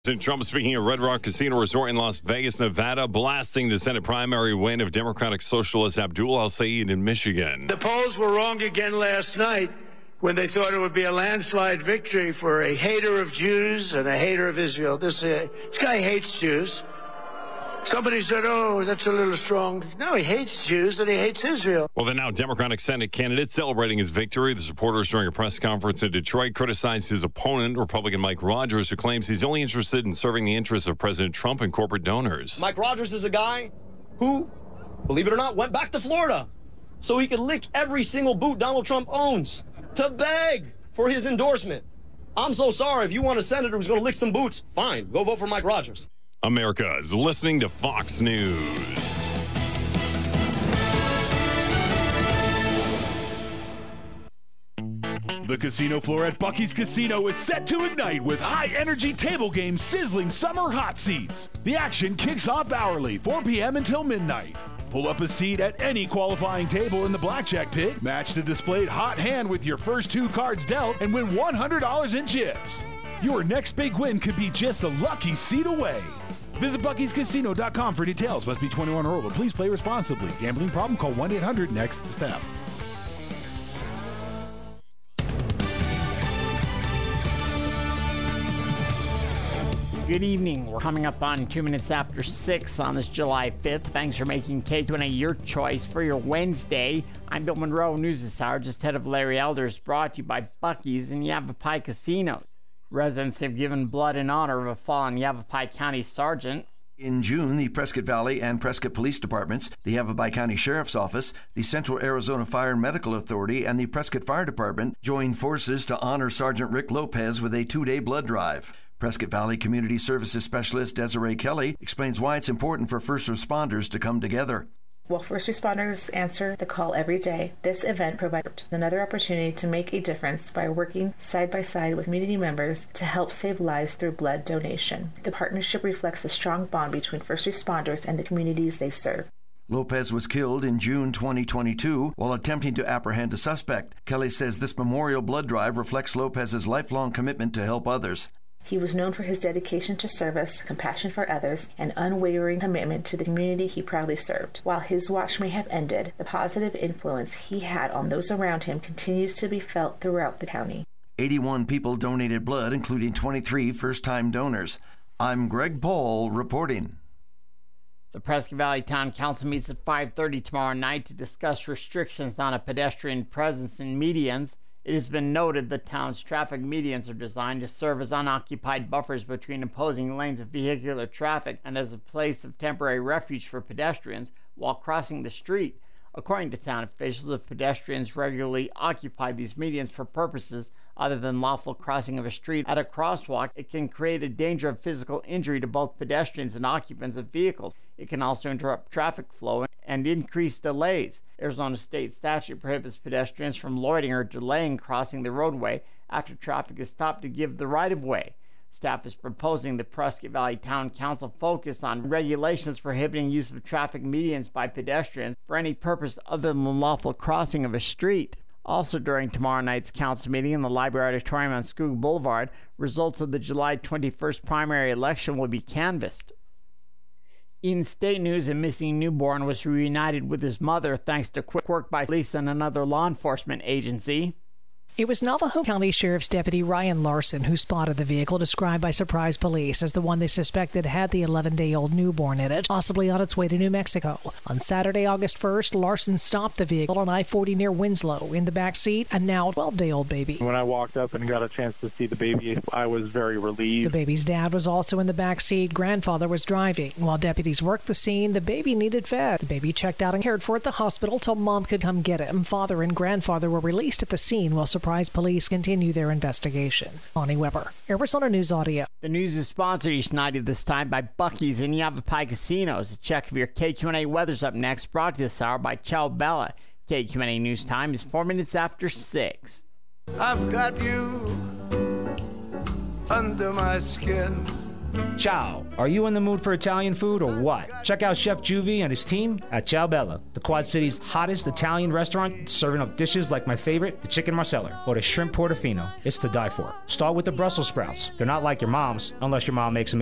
President Trump speaking at Red Rock Casino Resort in Las Vegas, Nevada, blasting the Senate primary win of Democratic Socialist Abdul El-Sayed in Michigan. The polls were wrong again last night when they thought it would be a landslide victory for a hater of Jews and a hater of Israel. This guy hates Jews. Somebody said, oh, that's a little strong. No, he hates Jews and he hates Israel. Well, the now Democratic Senate candidate celebrating his victory. The supporters during a press conference in Detroit criticized his opponent, Republican Mike Rogers, who claims he's only interested in serving the interests of President Trump and corporate donors. Mike Rogers is a guy who, believe it or not, went back to Florida so he could lick every single boot Donald Trump owns to beg for his endorsement. I'm so sorry. If you want a senator who's going to lick some boots, fine. Go vote for Mike Rogers. America is listening to Fox News. The casino floor at Buc-ee's Casino is set to ignite with high-energy table games sizzling summer hot seats. The action kicks off hourly, 4 p.m. until midnight. Pull up a seat at any qualifying table in the blackjack pit, match the displayed hot hand with your first 2 cards dealt, and win $100 in chips. Your next big win could be just a lucky seat away. Visit Buc-ee'sCasino.com for details. Must be 21 or older. Please play responsibly. Gambling problem? Call 1-800-NEXT-STEP. Good evening. We're coming up on 2 minutes after 6 on this July 5th. Thanks for making K2NA your choice for your Wednesday. I'm Bill Monroe. News this hour just ahead of Larry Elders, brought to you by Buc-ee's and Yavapai Casino. Residents have given blood in honor of a fallen Yavapai County sergeant. In June, the Prescott Valley and Prescott Police Departments, the Yavapai County Sheriff's Office, the Central Arizona Fire and Medical Authority, and the Prescott Fire Department joined forces to honor Sergeant Rick Lopez with a 2-day blood drive. Prescott Valley Community Services Specialist Desiree Kelly explains why it's important for first responders to come together. While first responders answer the call every day, this event provides another opportunity to make a difference by working side by side with community members to help save lives through blood donation. The partnership reflects the strong bond between first responders and the communities they serve. Lopez was killed in June 2022 while attempting to apprehend a suspect. Kelly says this memorial blood drive reflects Lopez's lifelong commitment to help others. He was known for his dedication to service, compassion for others, and unwavering commitment to the community he proudly served. While his watch may have ended, the positive influence he had on those around him continues to be felt throughout the county. 81 people donated blood, including 23 first-time donors. I'm Greg Paul reporting. The Prescott Valley Town Council meets at 5:30 tomorrow night to discuss restrictions on a pedestrian presence in medians. It has been noted the town's traffic medians are designed to serve as unoccupied buffers between opposing lanes of vehicular traffic and as a place of temporary refuge for pedestrians while crossing the street. According to town officials, if pedestrians regularly occupy these medians for purposes other than lawful crossing of a street at a crosswalk, it can create a danger of physical injury to both pedestrians and occupants of vehicles. It can also interrupt traffic flow and increase delays. Arizona state statute prohibits pedestrians from loitering or delaying crossing the roadway after traffic is stopped to give the right-of-way. Staff is proposing the Prescott Valley Town Council focus on regulations prohibiting use of traffic medians by pedestrians for any purpose other than lawful crossing of a street. Also during tomorrow night's council meeting in the Library Auditorium on Skoog Boulevard, results of the July 21st primary election will be canvassed. In state news, a missing newborn was reunited with his mother thanks to quick work by police and another law enforcement agency. It was Navajo County Sheriff's Deputy Ryan Larson who spotted the vehicle described by Surprise Police as the one they suspected had the 11-day-old newborn in it, possibly on its way to New Mexico. On Saturday, August 1st, Larson stopped the vehicle on I-40 near Winslow. In the back seat, a now 12-day-old baby. When I walked up and got a chance to see the baby, I was very relieved. The baby's dad was also in the back seat. Grandfather was driving. While deputies worked the scene, the baby needed fed. The baby checked out and cared for at the hospital till mom could come get him. Father and grandfather were released at the scene while Surprise Police continue their investigation. Bonnie Weber, Arizona News Audio. The news is sponsored each night at this time by Buc-ee's and Yavapai Casinos. A check of your KQNA weather's up next, brought to this hour by Chow Bella. KQNA News Time is 4 minutes after 6. I've got you under my skin. Ciao. Are you in the mood for Italian food or what? Check out Chef Juvie and his team at Ciao Bella, the Quad City's hottest Italian restaurant, serving up dishes like my favorite, the chicken marsala, or the shrimp portofino. It's to die for. Start with the Brussels sprouts. They're not like your mom's, unless your mom makes them